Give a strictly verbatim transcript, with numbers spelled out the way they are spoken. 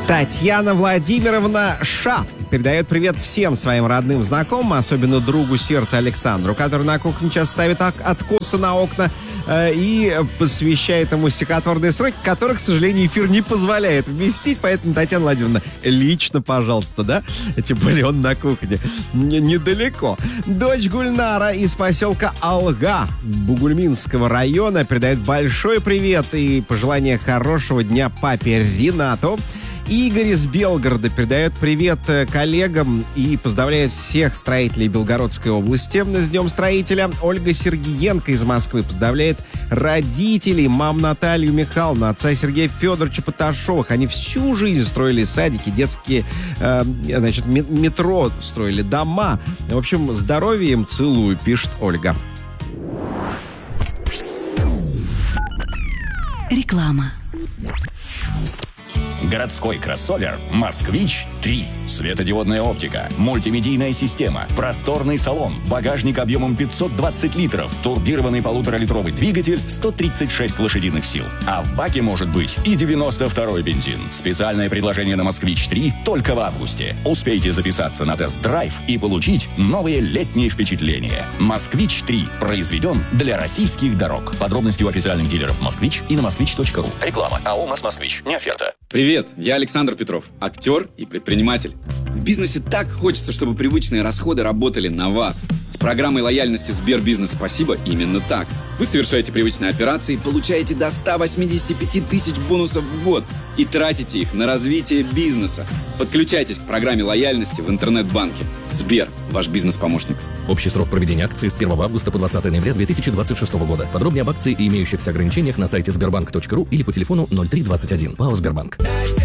Татьяна Владимировна Ша передает привет всем своим родным знакомым, особенно другу сердца Александру, который на кухне часто ставит откосы на окна э, и посвящает ему стихотворные сроки, которые, к сожалению, эфир не позволяет вместить. Поэтому, Татьяна Владимировна, лично, пожалуйста, да? Тем более он на кухне Н- недалеко. Дочь Гульнара из поселка Алга Бугульминского района передает большой привет и пожелание хорошего дня папе Ринату. Игорь из Белгорода передает привет коллегам и поздравляет всех строителей Белгородской области с Днем строителя. Ольга Сергиенко из Москвы поздравляет родителей, мам Наталью Михайловну, отца Сергея Федоровича Поташовых. Они всю жизнь строили садики, детские, э, значит, метро строили, дома. В общем, здоровья им, целую, пишет Ольга. Реклама. Городской кроссовер «Москвич три». Светодиодная оптика, мультимедийная система, просторный салон, багажник объемом пятьсот двадцать литров, турбированный полуторалитровый двигатель, сто тридцать шесть лошадиных сил. А в баке может быть и девяносто второй бензин. Специальное предложение на «Москвич три» только в августе. Успейте записаться на тест-драйв и получить новые летние впечатления. «Москвич три» произведен для российских дорог. Подробности у официальных дилеров «Москвич» и на москвич точка ру. Реклама. АО «Москвич». Не оферта. Привет, я Александр Петров, актер и предприниматель. В бизнесе так хочется, чтобы привычные расходы работали на вас. С программой лояльности Сбербизнес «Спасибо» именно так. Вы совершаете привычные операции, получаете до ста восьмидесяти пяти тысяч бонусов в год и тратите их на развитие бизнеса. Подключайтесь к программе лояльности в интернет-банке. Сбер, ваш бизнес-помощник. Общий срок проведения акции с первого августа по двадцатое ноября две тысячи двадцать шестого года. Подробнее об акции и имеющихся ограничениях на сайте сбербанк точка ру или по телефону ноль три двадцать один. ПАО «Сбербанк».